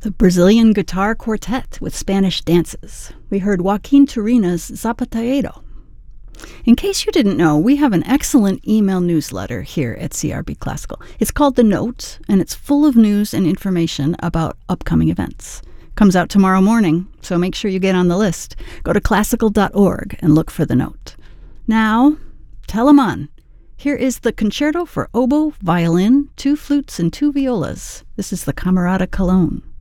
The Brazilian Guitar Quartet with Spanish dances. We heard Joaquin Turina's Zapateado. In case you didn't know, we have an excellent email newsletter here at CRB Classical. It's called The Note, and it's full of news and information about upcoming events. Comes out tomorrow morning, so make sure you get on the list. Go to classical.org and look for The Note. Now, Telemann. Here is the Concerto for Oboe, Violin, 2 Flutes, and 2 Violas. This is the Camerata Cologne.